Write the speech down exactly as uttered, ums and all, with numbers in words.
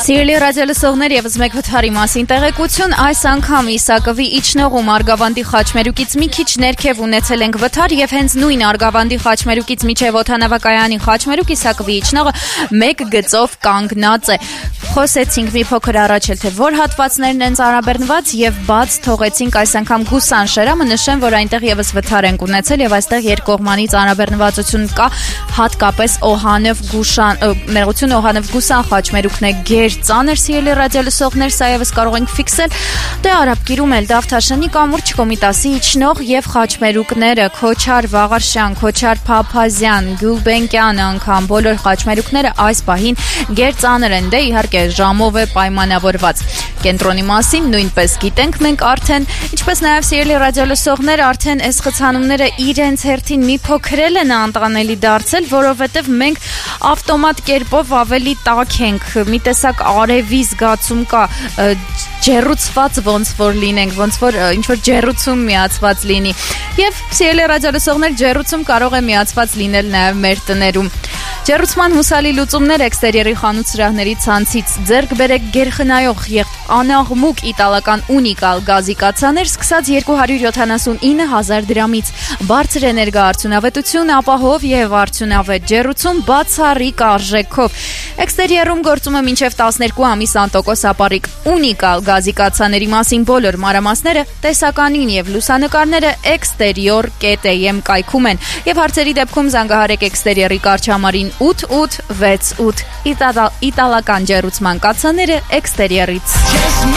Սիրելի ռադիոլսողներ, եւս մեկ վթարի մասին տեղեկություն, այս անգամ Իսակովի իջնողում Արգավանդի խաչմերուկից մի քիչ ներքև ունեցել ենք վթար եւ հենց նույն Արգավանդի խաչմերուկից միջև օդանավակայանի խաչմերուկ Իսակովի իջնողը մեկ գծով կանգնած է։ Խոսեցինք մի փոքր առաջ էլ թե որ հատվածներն են ծանրաբեռնված եւ բաց թողեցինք այս անգամ Գուսան շերամը, նշեմ, որ այնտեղ եւս վթար ենք ունեցել եւ այստեղ երկկողմանի ծանրաբեռնվածություն կա, հատկապես Օհանև Գուշան, մեղություն Օհանև Գուսան խաչմերուկն է գեր ծանր, սիրելի ռադիոլսողներ, սա եւս կարող ենք ֆիքսել։ Դե Արաբկիրում էլ Դավթաշենի կամուրջ Կոմիտասի իջնող եւ խաչմերուկները Քոչար Վաղարշյան, Քոչար Փափազյան, Գյուլբենկյան անգամ բոլոր խաչմերուկները այս պահին գեր ծանր են, դե իհարկե ժամով է պայմանավորված։ Կենտրոնի մասին նույնպես գիտենք մենք արդեն, ինչպես նաև սիրելի ռադիոլսողներ, արդեն այս խցանումները իրենց հերթին մի փոքրել են անտանելի դարձել, որովհետև մենք ավտոմատ կերպով ավելի տաք ենք, մի տեսակ արևի զգացում կա, ջեռուցված ոնց որ լինենք, ոնց որ ինչ որ ջեռուցում միացված լինի։ Եվ սիրելի ռադիոլսողներ, ջեռուցում կարող է միացված լինել նաև մեր տներում։ Ջեռուցման հուսալի լուծումներ էքստերիերի խանութ սրահների ցանցից ձեռք բերեք գերխնայող եւ անաղմուկ իտալական ունիկալ գազի կաթսաներ սկսած երկու հարյուր յոթանասունինը հազար դրամից, բարձր էներգաարդյունավետություն, ապահով եւ արդյունավետ ջեռուցում բացառիկ արժեքով։ Էքստերիերում գործում է մինչև տասներկու ամիս անտոկոս ապառիկ ունիկալ գազի կաթսաների մասին բոլոր մանրամասները, տեսականին եւ լուսանկարները exterior կետ am կայքում են եւ հարցերի դեպքում զանգահարեք էքստերիերի կարճամարին ութ ութ վեց ութ իտալական ջեռուցման կաթսաները էքստերիերից։